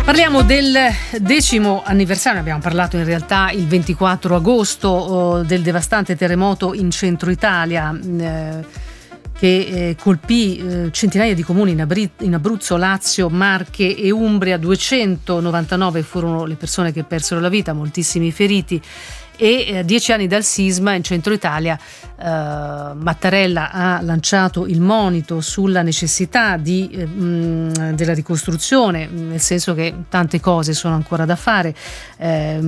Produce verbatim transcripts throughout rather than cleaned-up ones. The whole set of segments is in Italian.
Parliamo del decimo anniversario, abbiamo parlato in realtà il ventiquattro agosto oh, del devastante terremoto in centro Italia eh, che eh, colpì eh, centinaia di comuni in, Abri- in Abruzzo, Lazio, Marche e Umbria. duecentonovantanove furono le persone che persero la vita, moltissimi feriti. E a eh, dieci anni dal sisma in centro Italia eh, Mattarella ha lanciato il monito sulla necessità di, eh, mh, della ricostruzione, nel senso che tante cose sono ancora da fare. Eh,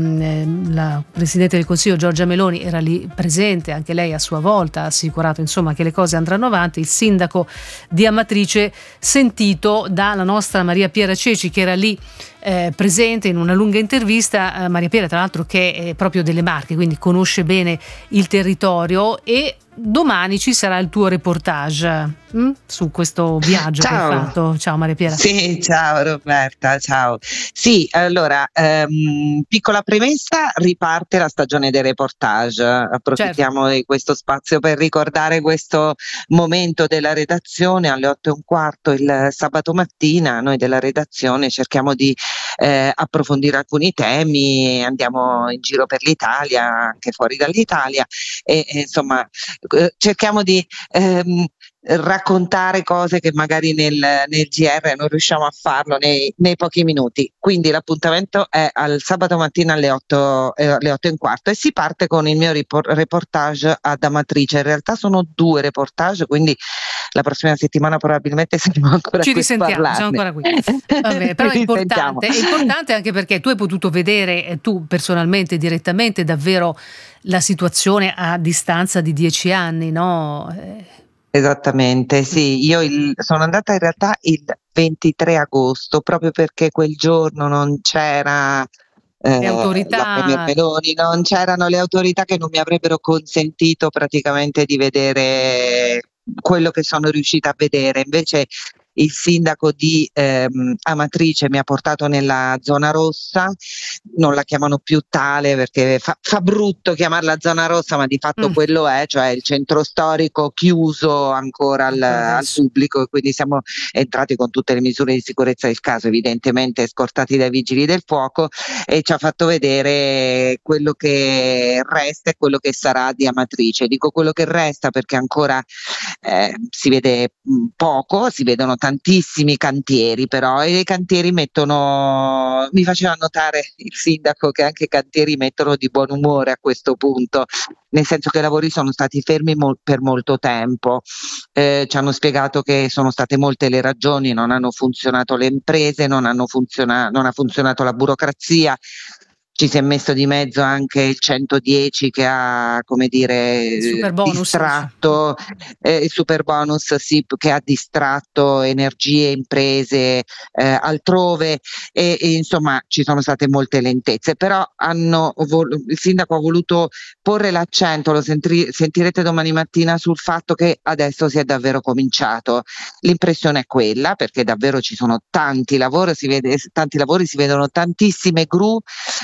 la Presidente del Consiglio Giorgia Meloni era lì presente, anche lei a sua volta ha assicurato insomma che le cose andranno avanti. Il sindaco di Amatrice, sentito dalla nostra Maria Piera Ceci, che era lì Eh, presente in una lunga intervista. eh, Maria Piera, tra l'altro, che è proprio delle Marche, quindi conosce bene il territorio, e domani ci sarà il tuo reportage hm? su questo viaggio Ciao. che hai fatto. Ciao Maria Piera. Sì, ciao Roberta, ciao. Sì, allora, ehm, piccola premessa, riparte la stagione del reportage. Approfittiamo Certo. di questo spazio per ricordare questo momento della redazione. Alle otto e un quarto il sabato mattina noi della redazione cerchiamo di eh, approfondire alcuni temi, andiamo in giro per l'Italia, anche fuori dall'Italia, e, e insomma eh, cerchiamo di ehm, raccontare cose che magari nel, nel G R non riusciamo a farlo nei, nei pochi minuti. Quindi l'appuntamento è al sabato mattina alle otto, eh, alle otto e un quarto, e si parte con il mio ripor- reportage ad Amatrice. In realtà sono due reportage, quindi la prossima settimana probabilmente saremo ancora Ci qui a risentiamo, parlarne. siamo ancora qui. Va bene, però è importante, è importante anche perché tu hai potuto vedere, eh, tu personalmente, direttamente, davvero la situazione a distanza di dieci anni, no? Eh, Esattamente, sì, io il- sono andata in realtà il ventitré agosto, proprio perché quel giorno non c'era le eh, la Premier autorità. Meloni, non c'erano le autorità che non mi avrebbero consentito praticamente di vedere quello che sono riuscita a vedere. Invece il sindaco di ehm, Amatrice mi ha portato nella zona rossa, non la chiamano più tale perché fa, fa brutto chiamarla zona rossa, ma di fatto Mm. quello è, cioè il centro storico chiuso ancora al, Ancora al adesso. pubblico, e quindi siamo entrati con tutte le misure di sicurezza del caso, evidentemente scortati dai vigili del fuoco, e ci ha fatto vedere quello che resta e quello che sarà di Amatrice. Dico quello che resta perché ancora eh, si vede mh, poco, si vedono tantissimi cantieri, però e i cantieri mettono, mi faceva notare il sindaco che anche i cantieri mettono di buon umore a questo punto, nel senso che i lavori sono stati fermi mol- per molto tempo. Eh, ci hanno spiegato che sono state molte le ragioni: non hanno funzionato le imprese, non, hanno funziona- non ha funzionato la burocrazia. Ci si è messo di mezzo anche il centodieci che ha, come dire, Il eh, super bonus, dici. distratto, eh, il super bonus sì, che ha distratto energie e imprese eh, altrove, e, e insomma ci sono state molte lentezze, però hanno vol- il sindaco ha voluto porre l'accento, lo sentri- sentirete domani mattina, sul fatto che adesso si è davvero cominciato. L'impressione è quella, perché davvero ci sono tanti lavori, si vede, tanti lavori, si vedono tantissime gru.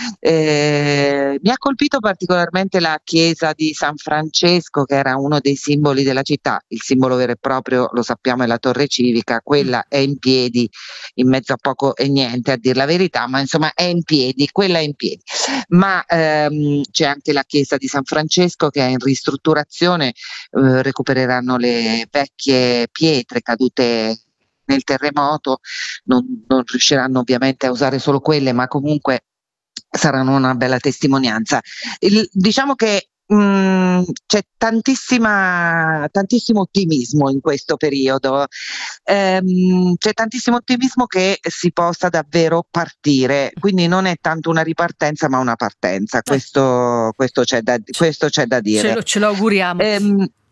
Eh, mi ha colpito particolarmente la chiesa di San Francesco, che era uno dei simboli della città. Il simbolo vero e proprio, lo sappiamo, è la torre civica. Mm. Quella è in piedi, in mezzo a poco e niente, a dir la verità, ma insomma è in piedi, quella è in piedi. Ma ehm, c'è anche la chiesa di San Francesco che è in ristrutturazione, eh, recupereranno le vecchie pietre cadute nel terremoto, non, non riusciranno ovviamente a usare solo quelle, ma comunque saranno una bella testimonianza. Il- diciamo che mh, c'è tantissima, tantissimo ottimismo in questo periodo. Ehm, c'è tantissimo ottimismo che si possa davvero partire, quindi non è tanto una ripartenza ma una partenza, Eh, questo, questo c'è da, ce, questo c'è da ce dire. lo, ce lo auguriamo. Ehm,